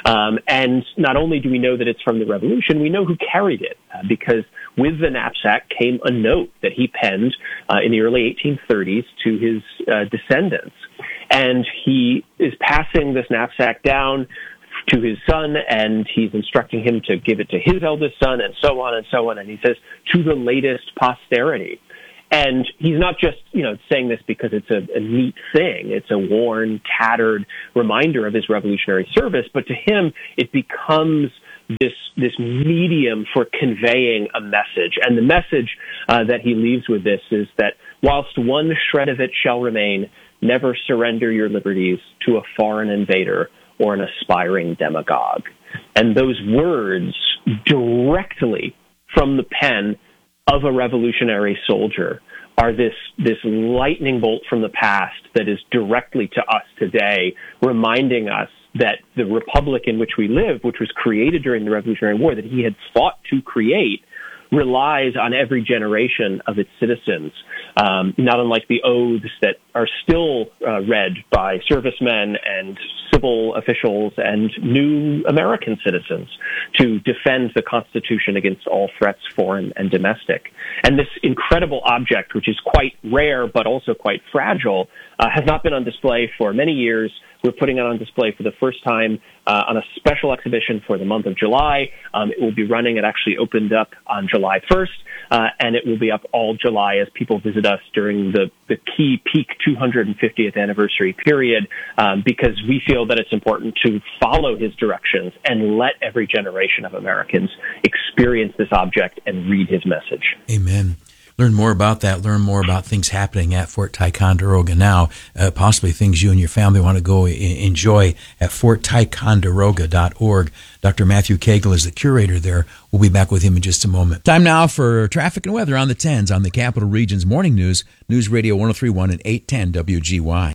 And not only do we know that it's from the Revolution, we know who carried it, because with the knapsack came a note that he penned in the early 1830s to his descendants. And he is passing this knapsack down to his son, and he's instructing him to give it to his eldest son, and so on and so on. And he says, to the latest posterity. And he's not just, saying this because it's a neat thing. It's a worn, tattered reminder of his revolutionary service. But to him, it becomes this medium for conveying a message. And the message that he leaves with this is that whilst one shred of it shall remain, never surrender your liberties to a foreign invader or an aspiring demagogue. And those words directly from the pen of a revolutionary soldier are this lightning bolt from the past that is directly to us today, reminding us that the republic in which we live, which was created during the Revolutionary War, that he had fought to create, relies on every generation of its citizens, not unlike the oaths that are still read by servicemen and civil officials and new American citizens to defend the Constitution against all threats, foreign and domestic. And this incredible object, which is quite rare but also quite fragile, has not been on display for many years. We're putting it on display for the first time on a special exhibition for the month of July. It will be running. It actually opened up on July 1st, and it will be up all July as people visit us during the key peak 250th anniversary period, because we feel that it's important to follow his directions and let every generation of Americans experience this object and read his message. Amen. Learn more about that. Learn more about things happening at Fort Ticonderoga now, possibly things you and your family want to go enjoy at fortticonderoga.org. Dr. Matthew Cagle is the curator there. We'll be back with him in just a moment. Time now for traffic and weather on the 10s on the Capital Region's Morning News, News Radio 103.1 and 810 WGY.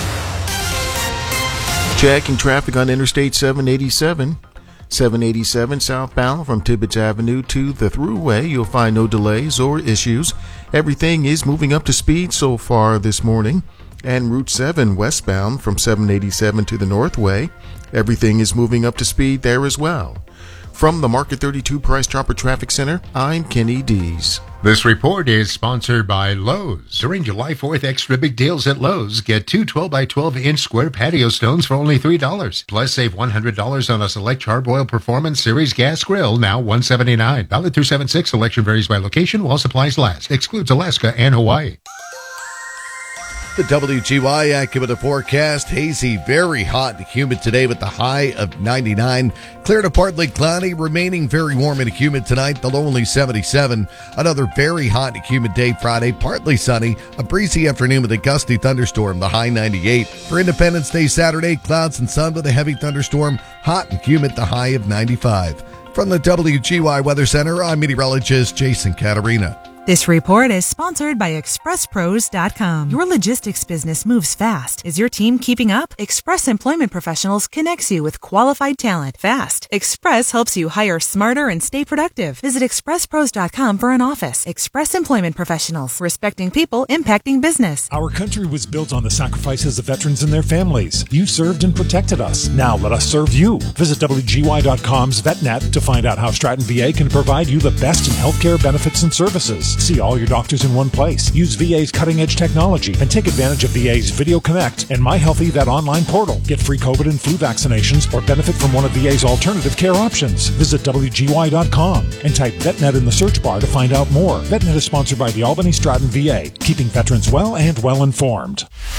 Checking traffic on Interstate 787. 787 southbound from Tibbetts Avenue to the Thruway. You'll find no delays or issues. Everything is moving up to speed so far this morning. And Route 7 westbound from 787 to the Northway. Everything is moving up to speed there as well. From the Market 32 Price Chopper Traffic Center, I'm Kenny Dees. This report is sponsored by Lowe's. During July 4th, extra big deals at Lowe's. Get 2 12-by-12-inch square patio stones for only $3. Plus, save $100 on a select Charbroil Performance Series gas grill, now $179. Valid through 7/6. Selection varies by location while supplies last. Excludes Alaska and Hawaii. The WGY AccuWeather forecast, hazy, very hot and humid today with the high of 99. Clear to partly cloudy, remaining very warm and humid tonight, the low only 77. Another very hot and humid day Friday, partly sunny, a breezy afternoon with a gusty thunderstorm, the high 98. For Independence Day Saturday, clouds and sun with a heavy thunderstorm, hot and humid, the high of 95. From the WGY Weather Center, I'm meteorologist Jason Caterina. This report is sponsored by ExpressPros.com. Your logistics business moves fast. Is your team keeping up? Express Employment Professionals connects you with qualified talent fast. Express helps you hire smarter and stay productive. Visit ExpressPros.com for an office. Express Employment Professionals, respecting people, impacting business. Our country was built on the sacrifices of veterans and their families. You served and protected us. Now let us serve you. Visit WGY.com's VetNet to find out how Stratton VA can provide you the best in healthcare benefits and services. See all your doctors in one place. Use VA's cutting-edge technology and take advantage of VA's Video Connect and My Healthy, that online portal. Get free COVID and flu vaccinations or benefit from one of VA's alternative care options. Visit WGY.com and type VetNet in the search bar to find out more. VetNet is sponsored by the Albany Stratton VA, keeping veterans well and well-informed.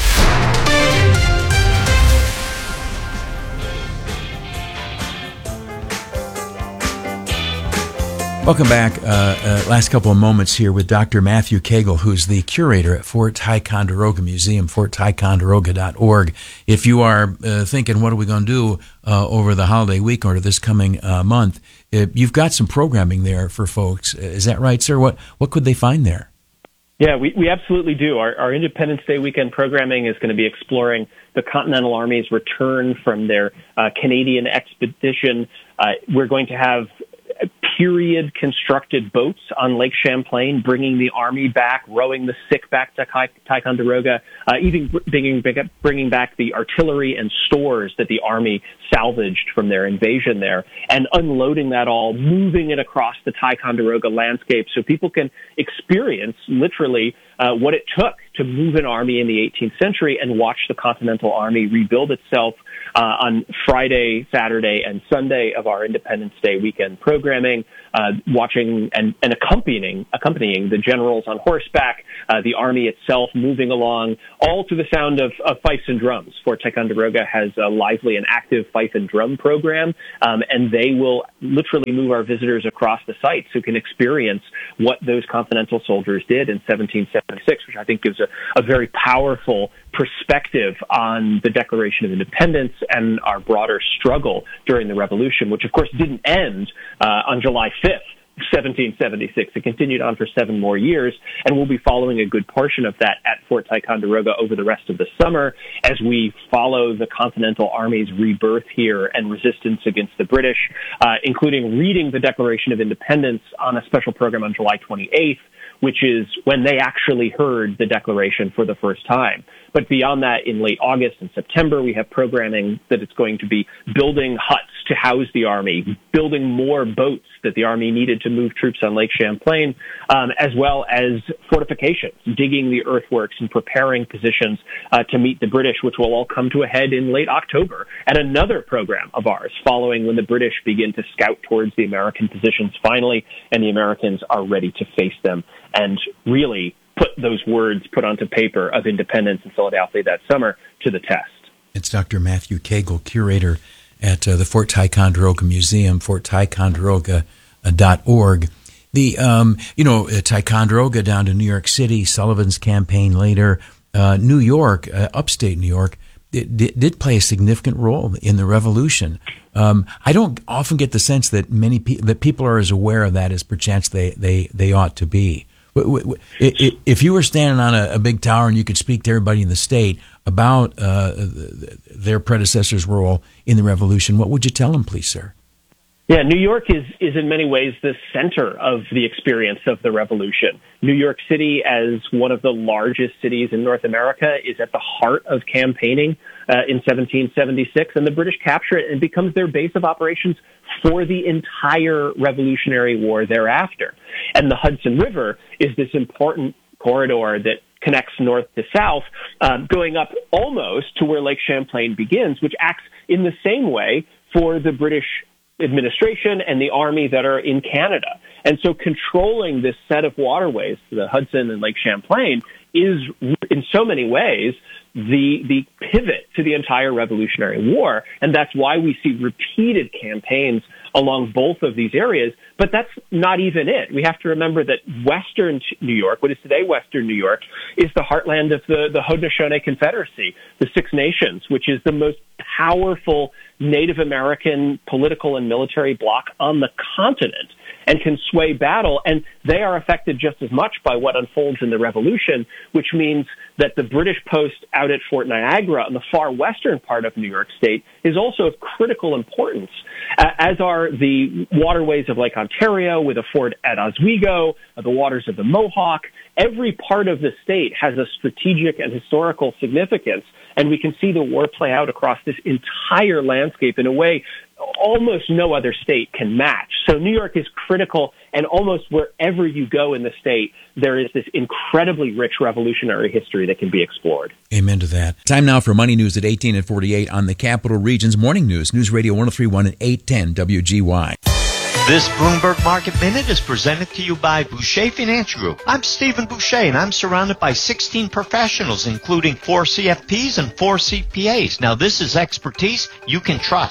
Welcome back. Last couple of moments here with Dr. Matthew Cagle, who's the curator at Fort Ticonderoga Museum, fortticonderoga.org. If you are thinking, what are we going to do over the holiday week or this coming month, you've got some programming there for folks. Is that right, sir? What could they find there? Yeah, we absolutely do. Our Independence Day weekend programming is going to be exploring the Continental Army's return from their Canadian expedition. We're going to have period constructed boats on Lake Champlain, bringing the Army back, rowing the sick back to Ticonderoga, even bringing back the artillery and stores that the Army salvaged from their invasion there, and unloading that all, moving it across the Ticonderoga landscape so people can experience literally what it took to move an army in the 18th century and watch the Continental Army rebuild itself on Friday, Saturday, and Sunday of our Independence Day weekend programming, watching and accompanying the generals on horseback, the Army itself moving along, all to the sound of fifes and drums. Fort Ticonderoga has a lively and active fife and drum program, and they will literally move our visitors across the sites who can experience what those Continental soldiers did in 1776, which I think gives a very powerful perspective on the Declaration of Independence and our broader struggle during the Revolution, which of course didn't end on July 5th. 1776. It continued on for 7 more years, and we'll be following a good portion of that at Fort Ticonderoga over the rest of the summer as we follow the Continental Army's rebirth here and resistance against the British, including reading the Declaration of Independence on a special program on July 28th, which is when they actually heard the Declaration for the first time. But beyond that, in late August and September, we have programming that it's going to be building huts to house the Army, building more boats that the Army needed to move troops on Lake Champlain, as well as fortifications, digging the earthworks and preparing positions to meet the British, which will all come to a head in late October. And another program of ours following when the British begin to scout towards the American positions finally, and the Americans are ready to face them and really put those words put onto paper of independence in Philadelphia that summer to the test. It's Dr. Matthew Cagle, curator at the Fort Ticonderoga Museum, fortticonderoga.org. The, Ticonderoga down to New York City, Sullivan's campaign later, New York, upstate New York, did play a significant role in the Revolution. I don't often get the sense that that people are as aware of that as perchance they ought to be. If you were standing on a big tower and you could speak to everybody in the state about their predecessor's role in the Revolution, what would you tell them, please, sir? Yeah, New York is in many ways the center of the experience of the Revolution. New York City, as one of the largest cities in North America, is at the heart of campaigning in 1776, and the British capture it and becomes their base of operations for the entire Revolutionary War thereafter. And the Hudson River is this important corridor that connects north to south, going up almost to where Lake Champlain begins, which acts in the same way for the British administration and the Army that are in Canada. And so controlling this set of waterways, the Hudson and Lake Champlain, is in so many ways the pivot to the entire Revolutionary War. And that's why we see repeated campaigns along both of these areas. But that's not even it. We have to remember that Western New York, what is today Western New York, is the heartland of the Haudenosaunee Confederacy, the Six Nations, which is the most powerful Native American political and military bloc on the continent and can sway battle. And they are affected just as much by what unfolds in the Revolution, which means that the British post out at Fort Niagara in the far western part of New York State is also of critical importance, as are the waterways of Lake Ontario with a fort at Oswego, the waters of the Mohawk. Every part of the state has a strategic and historical significance, and we can see the war play out across this entire landscape in a way almost no other state can match. So New York is critical, and almost wherever you go in the state, there is this incredibly rich revolutionary history that can be explored. Amen to that. Time now for Money News at 18 and 48 on the Capital Region's Morning News, News Radio 103.1 and 810 WGY. This Bloomberg Market Minute is presented to you by Boucher Financial Group. I'm Stephen Boucher, and I'm surrounded by 16 professionals, including 4 CFPs and 4 CPAs. Now, this is expertise you can trust.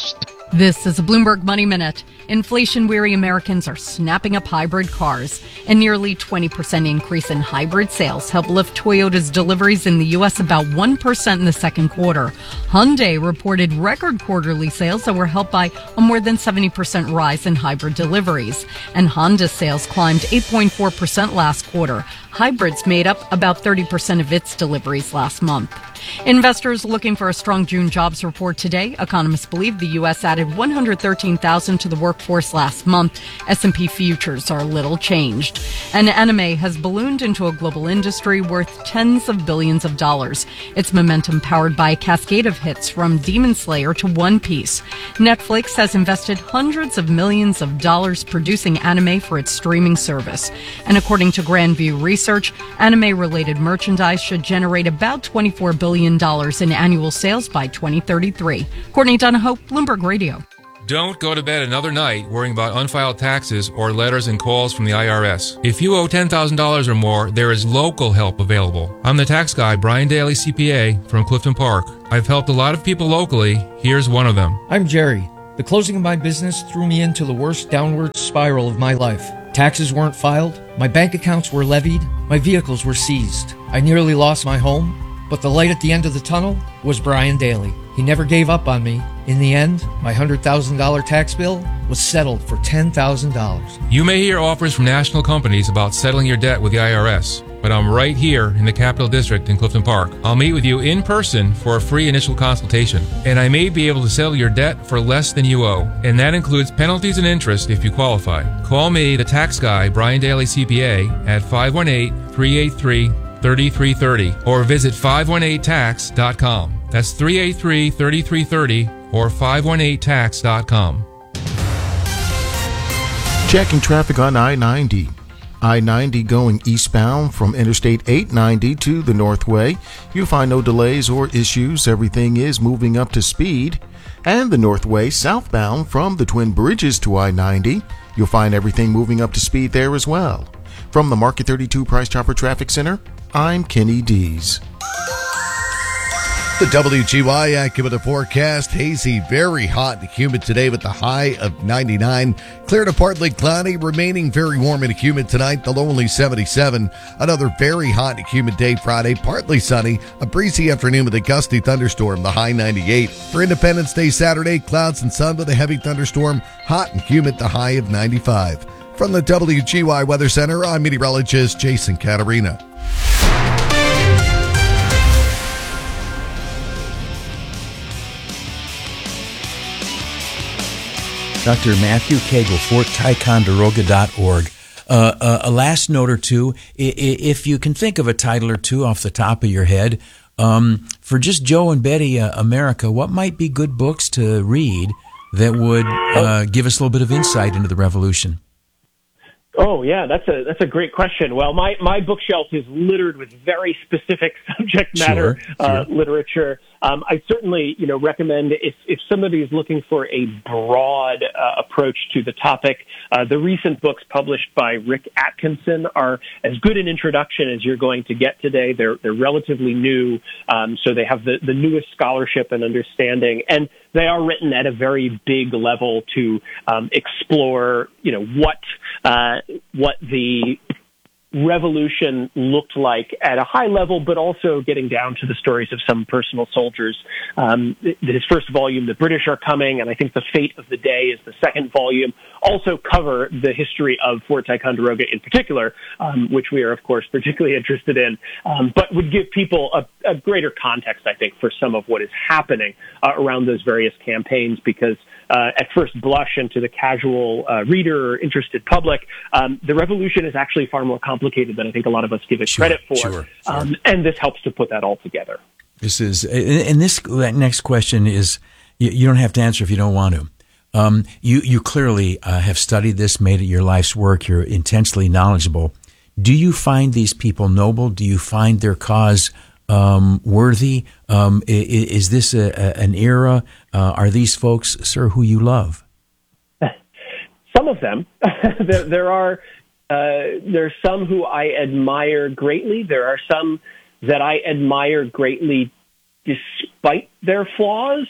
This is a Bloomberg Money Minute. Inflation-weary Americans are snapping up hybrid cars. A nearly 20% increase in hybrid sales helped lift Toyota's deliveries in the U.S. about 1% in the second quarter. Hyundai reported record quarterly sales that were helped by a more than 70% rise in hybrid deliveries. And Honda sales climbed 8.4% last quarter. Hybrids made up about 30% of its deliveries last month. Investors looking for a strong June jobs report today. Economists believe the U.S. added 113,000 to the workforce last month. S&P futures are little changed. And anime has ballooned into a global industry worth tens of billions of dollars. Its momentum powered by a cascade of hits from Demon Slayer to One Piece. Netflix has invested hundreds of millions of dollars producing anime for its streaming service. And according to Grandview Research, anime-related merchandise should generate about $24 billion in annual sales by 2033. Courtney Donahoe, Bloomberg Radio. Don't go to bed another night worrying about unfiled taxes or letters and calls from the IRS. If you owe $10,000 or more, there is local help available. I'm the tax guy, Brian Daly, CPA, from Clifton Park. I've helped a lot of people locally. Here's one of them. I'm Jerry. The closing of my business threw me into the worst downward spiral of my life. Taxes weren't filed, my bank accounts were levied, my vehicles were seized. I nearly lost my home. But the light at the end of the tunnel was Brian Daly. He never gave up on me. In the end, my $100,000 tax bill was settled for $10,000. You may hear offers from national companies about settling your debt with the IRS, but I'm right here in the Capital District in Clifton Park. I'll meet with you in person for a free initial consultation, and I may be able to settle your debt for less than you owe, and that includes penalties and interest if you qualify. Call me, the tax guy, Brian Daly CPA, at 518-383-3330 or visit 518tax.com. That's 383-3330 or 518tax.com. Checking traffic on I-90. I-90 going eastbound from Interstate 890 to the Northway. You'll find no delays or issues. Everything is moving up to speed. And the Northway southbound from the Twin Bridges to I-90. You'll find everything moving up to speed there as well. From the Market 32 Price Chopper Traffic Center, I'm Kenny Dees. The WGY AccuWeather forecast, hazy, very hot and humid today with the high of 99. Clear to partly cloudy, remaining very warm and humid tonight, the low only 77. Another very hot and humid day Friday, partly sunny, a breezy afternoon with a gusty thunderstorm, the high 98. For Independence Day Saturday, clouds and sun with a heavy thunderstorm, hot and humid, the high of 95. From the WGY Weather Center, I'm meteorologist Jason Caterina. Dr. Matthew Cagle, FortTiconderoga.org. A last note or two, if you can think of a title or two off the top of your head, for just Joe and Betty America, what might be good books to read that would give us a little bit of insight into the revolution? Oh, yeah, that's a great question. Well, my bookshelf is littered with very specific subject matter literature. I certainly, recommend if somebody is looking for a broad approach to the topic, the recent books published by Rick Atkinson are as good an introduction as you're going to get today. They're relatively new, so they have the newest scholarship and understanding, and they are written at a very big level to explore, what the revolution looked like at a high level, but also getting down to the stories of some personal soldiers. His first volume, The British Are Coming, and I think The Fate of the Day is the second volume, also cover the history of Fort Ticonderoga in particular, which we are, of course, particularly interested in, but would give people a greater context, I think, for some of what is happening around those various campaigns, because at first blush and to the casual reader or interested public, the revolution is actually far more complicated than I think a lot of us give it credit for. Sure. And this helps to put that all together. This is, and that next question is, you don't have to answer if you don't want to. You clearly have studied this, made it your life's work. You're intensely knowledgeable. Do you find these people noble? Do you find their cause worthy? Is this an era? Are these folks, sir, who you love? Some of them. There's some who I admire greatly. There are some that I admire greatly despite their flaws.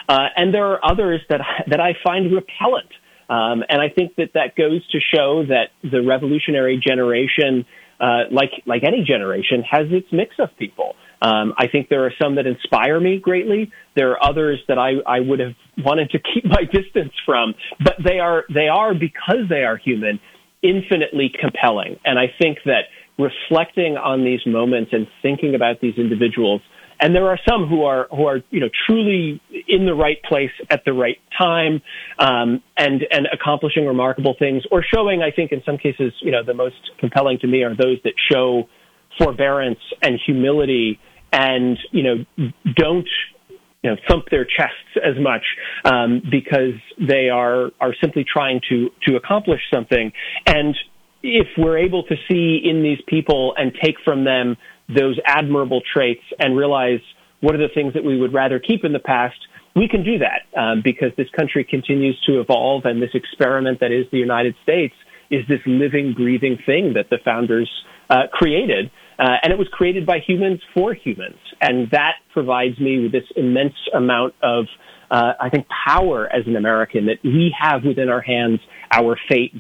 And there are others that I find repellent. And I think that goes to show that the revolutionary generation, like any generation, has its mix of people. I think there are some that inspire me greatly. There are others that I would have wanted to keep my distance from, but they are, because they are human, infinitely compelling. And I think that reflecting on these moments and thinking about these individuals, and there are some who are truly in the right place at the right time, and accomplishing remarkable things, or showing, I think in some cases, the most compelling to me are those that show forbearance and humility and, don't, thump their chests as much, because they are simply trying to accomplish something. And if we're able to see in these people and take from them those admirable traits and realize what are the things that we would rather keep in the past, we can do that, because this country continues to evolve, and this experiment that is the United States is this living, breathing thing that the founders created. And it was created by humans for humans. And that provides me with this immense amount of, I think, power as an American, that we have within our hands our fate